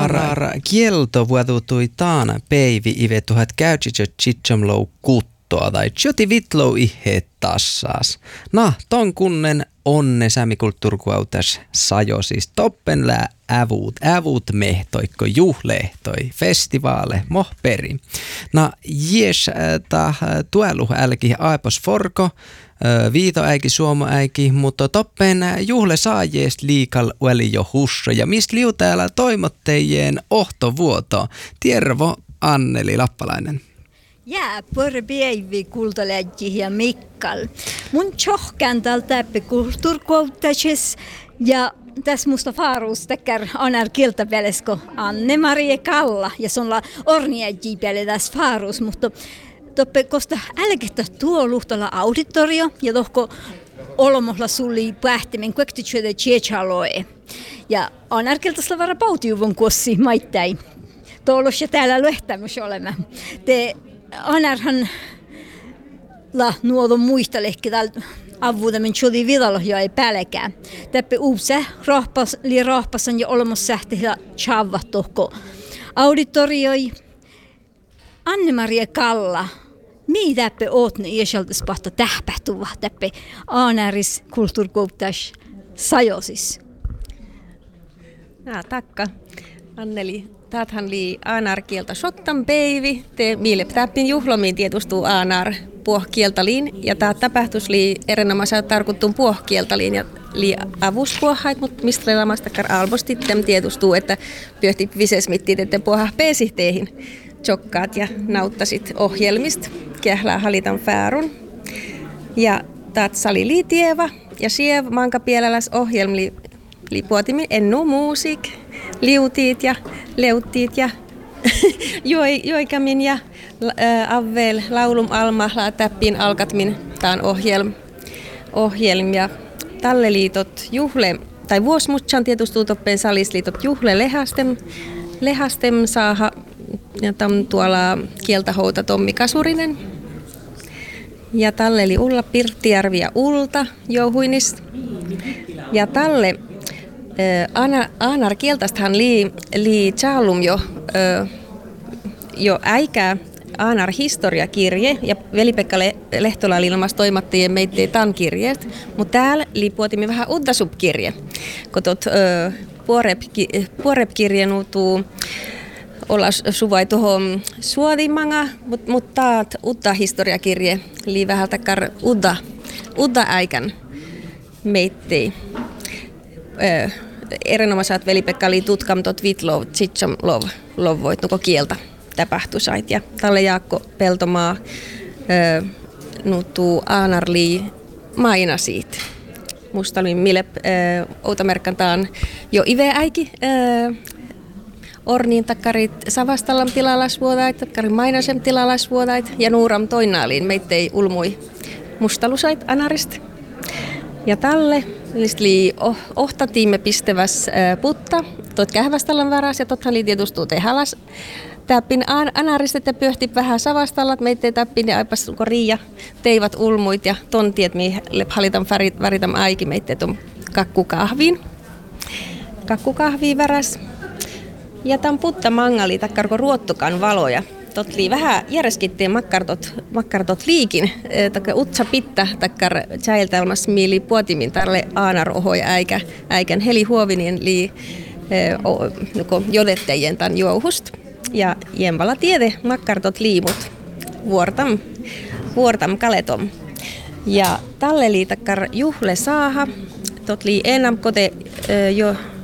Anar kielto vuodutui taana päivi ive tuhat käytsitsö chitsomlou kuttoa tai tjoti vitlou ihe tassas. Ton kunnen onne sämikulttuurikuautas sajo siis toppenlää ävut mehtoikko juhlehtoi festivaale mohperi. Jes tuelu älki aipos forko viitoäiki suomoäiki, mutta toppen juhle saajeest liikal oli jo husso ja mistä liu täällä toimotteijien ohtovuoto. Tiervo Anneli Lappalainen. Jää päivi kultaläjji ja Mikkal. Mun tjohkään tältä kulttuurikoutaches ja tässä musta faaruus tekkär anar kiltapälesko Anne-Marie Kalla ja se on orniäjji päle tässä faaruus, mutta toppe kosta älkettä tuo luhtolla auditorio ja tohko olomosla sulli pähtimen kuektitsyötä tjechaloe. Ja anar kiltasla vara pautiuvon kuossi maittain. Tuolos ja täällä lehtämys olemme. Te anarhan la nuodon muistalehki täällä avuutamen tjodi vidalo jo ei pälekää. Täppe uuse rohpasan ja olemos sähtihä chavvat tohko auditorioi. Anne-Marie Kalla, mii täppe ootne iäsältäs pahta tähpähtuva täppe aanäris kulttuurikouttas sajosis. Takka, Anneli. Täältähän lii aanar-kieltä shottan päivi. Te miille täppin juhlomiin tietustuu aanar puohkieltaliin. Ja tää tapahtus lii erinomaisen tarkoittuun puohkieltaliin ja lii avuspuohait, mutta mistä leilamastakaan albostittem tietustuu, että pyöhti visesmittiin, että puohah peesihteihin. Tjokkaat ja nauttasit ohjelmista. Kehlää halitan fäärun. Ja taat sali liitieva ja siev mankapieleläs ohjelmi lipuotimi ennu muusik, liutiit ja leuttiit ja joikamin ja avvel laulum alma täppiin alkatmin. Tää on ohjelm ja tälle liitot juhle tai vuosmutsan tietustuu toppeen salisliitot juhle lehastem saaha. Ja tam tuolla kieltähouta Tommi Kasurinen. Ja tälle eli Ulla Pirttijärvi ja Ulta jouhuinist. Ja tälle aanar kieltästähän lii tjaalum jo äikää aanar historiakirje ja Veli-Pekka Lehtola oli ilmassa toimattajien meittei tan kirjeet. Mutta täällä lipuotimme vähän uddasubkirje. Kun puorep-kirje nuutuu olla suvai tuohon suodimanga, mutta uutta historiakirje lii vähän takkar udda äikän meittei. Erinomaiset Veli-Pekka lii tutkam tot vitlov, tsitsam lovvoit nuko kieltä tapahtusait. Ja tälle Jaakko Peltomaa nuuttuu aanar lii maina siitä. Musta oli mille outamerkantaan jo iveäiki. Orniin takkarit Savastallam tilalasvuodait, takkarit Mainasem tilalasvuodait ja Nuuram toinnaaliin meittei ulmui mustalusait anarista. Ja tälle lii ohtatiimme pisteväs putta, tot kähvästallan varas ja tothan lii tietustuu tehalas. Täppin anarista, että pyöhti vähän Savastallat, meittei täppin ja aipas riia teivat ulmuit ja tontiet, mihin halitan väritam aiki meittei tuon kakkukahviin. Kakkukahviin väräs. Ja tämän putta mangali takkarko ruottukan valoja. Tot lii vähän järjeskittiin makkartot liikin. Takka utsa pitta takkar tsäiltelmas miili puotimin tälle aanar ohoi äikän heli huovinien lii jodettejen tämän jouhust. Ja jempala tiede makkartot liimut vuortam kaletom. Ja tälle lii takkar juhle saaha. Tot lii enam kote jo